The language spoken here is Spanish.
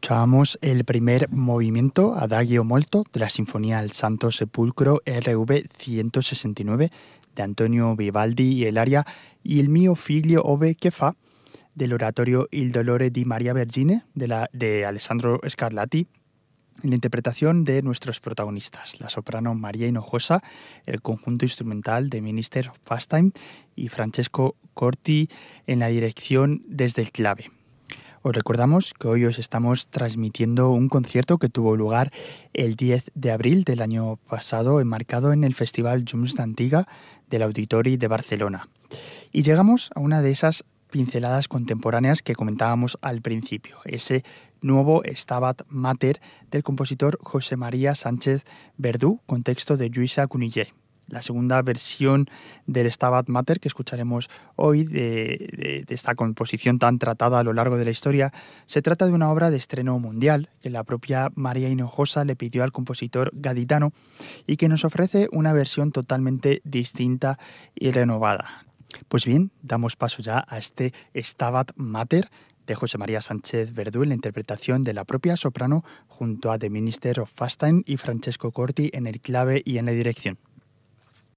Escuchábamos el primer movimiento, Adagio molto, de la Sinfonía al Santo Sepulcro RV 169 de Antonio Vivaldi y el aria Il mio figlio ove che fa del oratorio Il dolore di Maria Vergine de Alessandro Scarlatti, en la interpretación de nuestros protagonistas, la soprano María Hinojosa, el conjunto instrumental de Minister of Pastime y Francesco Corti en la dirección desde el clave. Os recordamos que hoy os estamos transmitiendo un concierto que tuvo lugar el 10 de abril del año pasado, enmarcado en el Festival Llums d'Antiga del Auditori de Barcelona. Y llegamos a una de esas pinceladas contemporáneas que comentábamos al principio, ese nuevo Stabat Mater del compositor José María Sánchez Verdú, con texto de Lluïsa Cunillé. La segunda versión del Stabat Mater que escucharemos hoy de esta composición tan tratada a lo largo de la historia, se trata de una obra de estreno mundial que la propia María Hinojosa le pidió al compositor gaditano y que nos ofrece una versión totalmente distinta y renovada. Pues bien, damos paso ya a este Stabat Mater de José María Sánchez Verdú en la interpretación de la propia soprano junto a The Minister of Pastime y Francesco Corti en el clave y en la dirección.